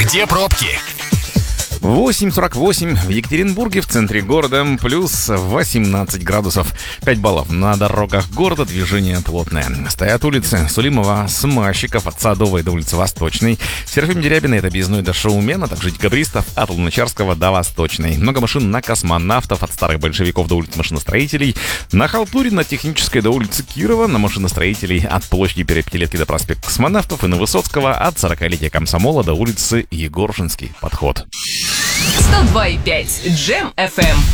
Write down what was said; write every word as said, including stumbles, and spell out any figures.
Где пробки? восемь сорок восемь в Екатеринбурге, в центре города, плюс восемнадцать градусов. пять баллов. На дорогах города движение плотное. Стоят улицы Сулимова, Смащиков, от Садовой до улицы Восточной, Серафим Дерябина, это Объездной до Шоумена, также Декабристов, от Луначарского до Восточной. Много машин на Космонавтов, от Старых Большевиков до улицы Машиностроителей, на Халтурина, Технической до улицы Кирова, на Машиностроителей от площади Перепятилетки до проспекта Космонавтов и на Высоцкого от сорокалетия Комсомола до улицы Егоршинский подход. сто два и пять Джем эф эм.